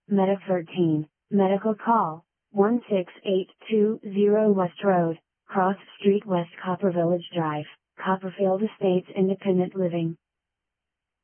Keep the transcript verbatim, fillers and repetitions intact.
Medic thirteen, medical call, one six eight two zero West Road, Cross Street West Copper Village Drive, Copperfield Estates Independent Living.